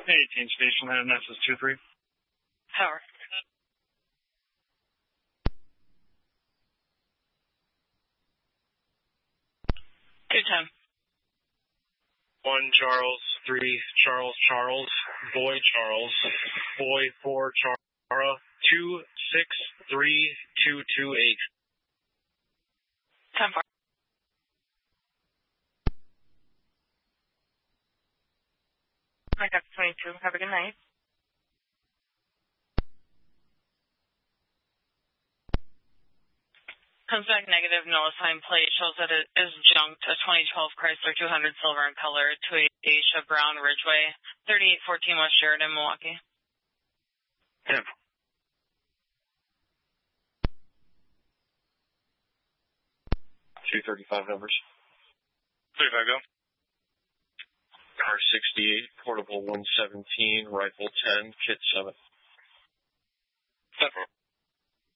18 station, and this is 2-3. Power. 210. 1 Charles, 3 Charles Charles, Boy Charles, Boy 4 Chara, 263228. 10-4. Contact 22. Have a good night. Comes back negative, nullifying plate. Shows that it is junked. A 2012 Chrysler 200 silver in color to a Dacia Brown Ridgeway, 3814 West Sheridan, Milwaukee. 10. 235 numbers. 35 go. Car 68, portable 117, rifle 10, kit 7.